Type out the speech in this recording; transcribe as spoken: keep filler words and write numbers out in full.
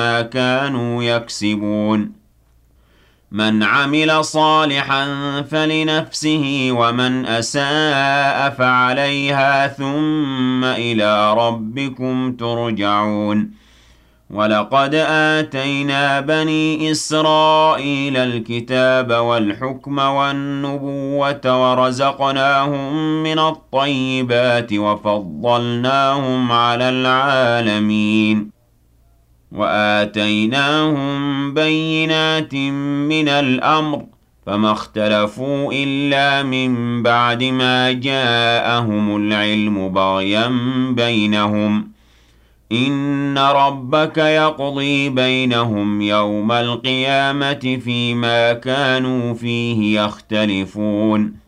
ما كانوا يكسبون من عمل صالحا فلنفسه ومن أساء فعليها ثم إلى ربكم ترجعون ولقد آتينا بني إسرائيل الكتاب والحكم والنبوة ورزقناهم من الطيبات وفضلناهم على العالمين وآتيناهم بينات من الأمر فما اختلفوا إلا من بعد ما جاءهم العلم بغيا بينهم إن ربك يقضي بينهم يوم القيامة فيما كانوا فيه يختلفون